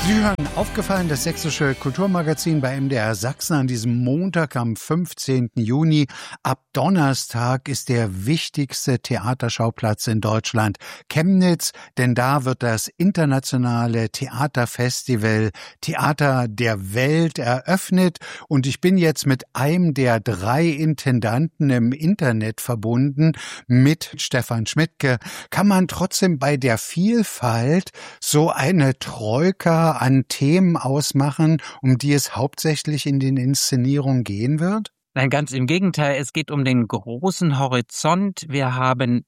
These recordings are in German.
Sie hören aufgefallen, das sächsische Kulturmagazin bei MDR Sachsen an diesem Montag am 15. Juni. Ab Donnerstag ist der wichtigste Theaterschauplatz in Deutschland Chemnitz, denn da wird das internationale Theaterfestival Theater der Welt eröffnet. Und ich bin jetzt mit einem der 3 Intendanten im Internet verbunden, mit Stefan Schmidtke. Kann man trotzdem bei der Vielfalt so eine Troika an Themen ausmachen, um die es hauptsächlich in den Inszenierungen gehen wird? Nein, ganz im Gegenteil. Es geht um den großen Horizont. Wir haben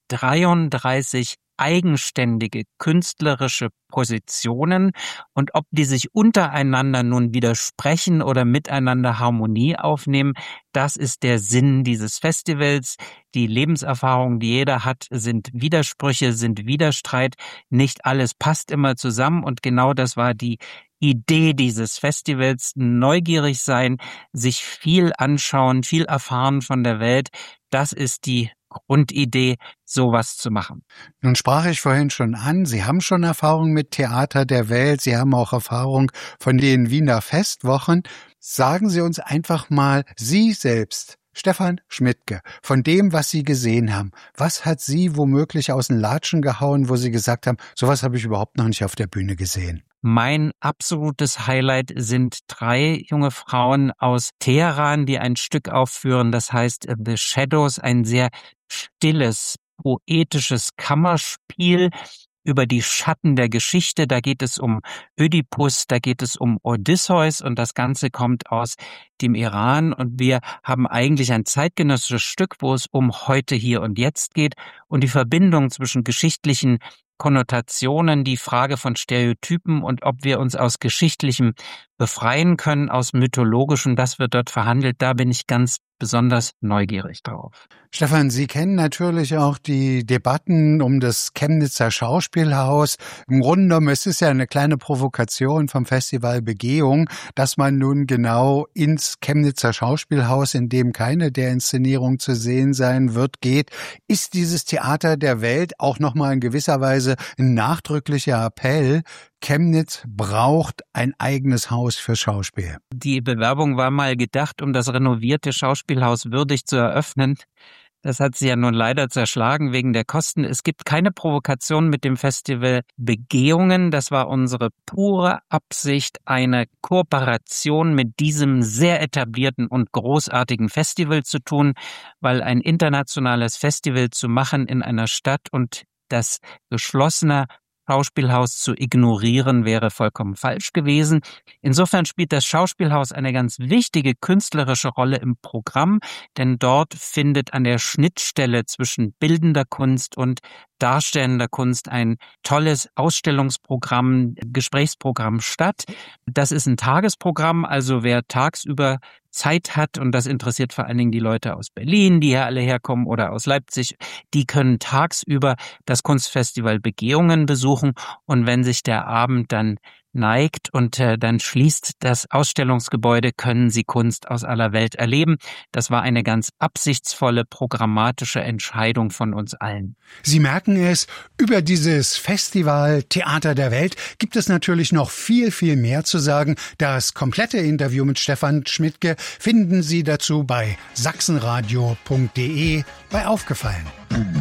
33 eigenständige künstlerische Positionen, und ob die sich untereinander nun widersprechen oder miteinander Harmonie aufnehmen, das ist der Sinn dieses Festivals. Die Lebenserfahrungen, die jeder hat, sind Widersprüche, sind Widerstreit. Nicht alles passt immer zusammen, und genau das war die Idee dieses Festivals: neugierig sein, sich viel anschauen, viel erfahren von der Welt. Das ist die Grundidee, sowas zu machen. Nun sprach ich vorhin schon an, Sie haben schon Erfahrung mit Theater der Welt, Sie haben auch Erfahrung von den Wiener Festwochen. Sagen Sie uns einfach mal, Sie selbst, Stefan Schmidtke, von dem, was Sie gesehen haben, was hat Sie womöglich aus den Latschen gehauen, wo Sie gesagt haben, sowas habe ich überhaupt noch nicht auf der Bühne gesehen? Mein absolutes Highlight sind 3 junge Frauen aus Teheran, die ein Stück aufführen, das heißt The Shadows, ein sehr stilles, poetisches Kammerspiel über die Schatten der Geschichte. Da geht es um Ödipus, da geht es um Odysseus, und das Ganze kommt aus dem Iran, und wir haben eigentlich ein zeitgenössisches Stück, wo es um heute, hier und jetzt geht und die Verbindung zwischen geschichtlichen Konnotationen, die Frage von Stereotypen und ob wir uns aus Geschichtlichem befreien können, aus Mythologischem, das wird dort verhandelt. Da bin ich ganz besonders neugierig drauf. Stefan, Sie kennen natürlich auch die Debatten um das Chemnitzer Schauspielhaus. Im Grunde genommen, es ist ja eine kleine Provokation vom Festival Begehung, dass man nun genau ins Chemnitzer Schauspielhaus, in dem keine der Inszenierungen zu sehen sein wird, geht. Ist dieses Theater der Welt auch nochmal in gewisser Weise ein nachdrücklicher Appell? Chemnitz braucht ein eigenes Haus für Schauspiel. Die Bewerbung war mal gedacht, um das renovierte Schauspielhaus würdig zu eröffnen. Das hat sie ja nun leider zerschlagen wegen der Kosten. Es gibt keine Provokation mit dem Festival Begehungen. Das war unsere pure Absicht, eine Kooperation mit diesem sehr etablierten und großartigen Festival zu tun, weil ein internationales Festival zu machen in einer Stadt und das geschlossene Schauspielhaus zu ignorieren, wäre vollkommen falsch gewesen. Insofern spielt das Schauspielhaus eine ganz wichtige künstlerische Rolle im Programm, denn dort findet an der Schnittstelle zwischen bildender Kunst und darstellender Kunst ein tolles Ausstellungsprogramm, Gesprächsprogramm statt. Das ist ein Tagesprogramm, also wer tagsüber Zeit hat, und das interessiert vor allen Dingen die Leute aus Berlin, die hier alle herkommen, oder aus Leipzig, die können tagsüber das Kunstfestival Begehungen besuchen, und wenn sich der Abend dann neigt und dann schließt das Ausstellungsgebäude, können sie Kunst aus aller Welt erleben. Das war eine ganz absichtsvolle, programmatische Entscheidung von uns allen. Sie merken es, über dieses Festival Theater der Welt gibt es natürlich noch viel, viel mehr zu sagen. Das komplette Interview mit Stefan Schmidtke finden Sie dazu bei sachsenradio.de bei Aufgefallen.